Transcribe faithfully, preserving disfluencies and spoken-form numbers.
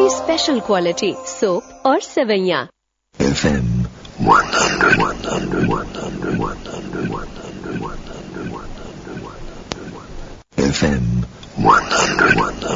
की special quality soap और सेवैयाँ। F M one hundred, one hundred, one hundred, one hundred, one hundred, one hundred, one hundred, one hundred, F M one hundred, one hundred.